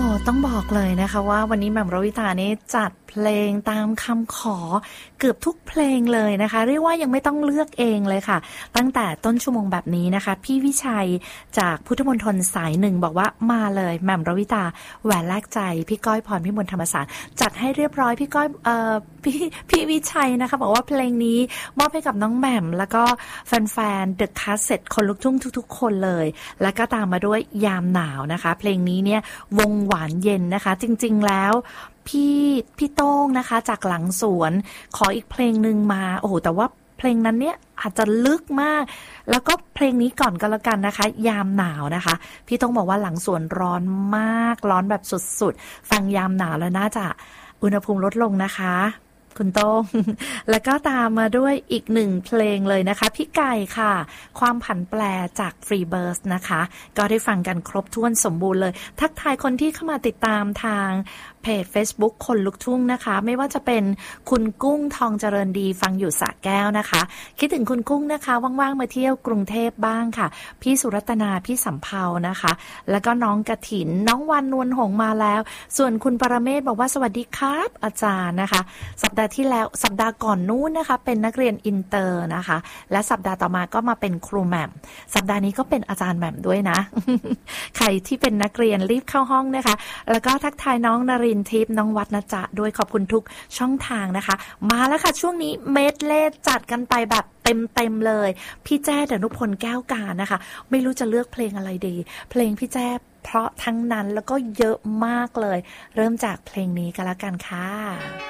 ต้องบอกเลยนะคะว่าวันนี้แหม่มรวิตานี่จัดเพลงตามคำขอเกือบทุกเพลงเลยนะคะเรียกว่ายังไม่ต้องเลือกเองเลยค่ะตั้งแต่ต้นชั่วโมงแบบนี้นะคะพี่วิชัยจากพุทธมณฑลสายหนึ่งบอกว่ามาเลยแหม่มรวิตาแหวนแลกใจพี่ก้อยพรพิมลธรรมศาสตร์จัดให้เรียบร้อยพี่ก้อยพี่วิชัยนะคะบอกว่าเพลงนี้มอบให้กับน้องแหม่มแล้วก็แฟนๆ The Cassette คนลุกทุ่งทุกๆคนเลยแล้วก็ตามมาด้วยยามหนาวนะคะเพลงนี้เนี่ยวงหวานเย็นนะคะจริงๆแล้วพี่โต้งนะคะจากหลังสวนขออีกเพลงหนึ่งมาโอ้โหแต่ว่าเพลงนั้นเนี่ยอาจจะลึกมากแล้วก็เพลงนี้ก่อนก็แล้วกันนะคะยามหนาวนะคะพี่โต้งบอกว่าหลังสวนร้อนมากร้อนแบบสุดๆฟังยามหนาวแล้วน่าจะอุณหภูมิลดลงนะคะคุณโต้ง แล้วก็ตามมาด้วยอีกหนึ่งเพลงเลยนะคะพี่ไก่ค่ะความผันแปรจากฟรีเบิร์สนะคะก็ได้ฟังกันครบถ้วนสมบูรณ์เลยทักทายคนที่เข้ามาติดตามทางเพจ Facebook คนลุกทุ่งนะคะไม่ว่าจะเป็นคุณกุ้งทองเจริญดีฟังอยู่สระแก้วนะคะคิดถึงคุณกุ้งนะคะว่างๆมาเที่ยวกรุงเทพบ้างค่ะพี่สุรัตนาพี่สำเภานะคะแล้วก็น้องกฐินน้องวันนวลหงมาแล้วส่วนคุณปรเมศบอกว่าสวัสดีครับอาจารย์นะคะสัปดาห์ที่แล้วสัปดาห์ก่อนนู้นนะคะเป็นนักเรียนอินเตอร์นะคะและสัปดาห์ต่อมาก็มาเป็นครูแหม่มสัปดาห์นี้ก็เป็นอาจารย์แหม่มด้วยนะ ใครที่เป็นนักเรียนรีบเข้าห้องนะคะแล้วก็ทักทายน้องนรินทร์ทิพย์น้องวัดนะจ๊ะด้วยขอบคุณทุกช่องทางนะคะมาแล้วค่ะช่วงนี้เมดเล่จัดกันไปแบบเต็มเลยพี่แจ้ดนุพลแก้วการนะคะไม่รู้จะเลือกเพลงอะไรดีเพลงพี่แจ้เพราะทั้งนั้นแล้วก็เยอะมากเลยเริ่มจากเพลงนี้กันแล้วกันค่ะ